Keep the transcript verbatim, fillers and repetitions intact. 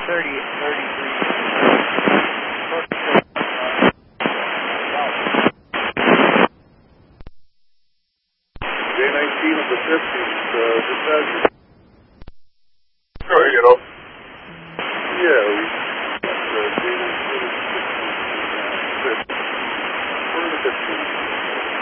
thirty, thirty-three. J nineteen of the fifties, uh, dispatcher.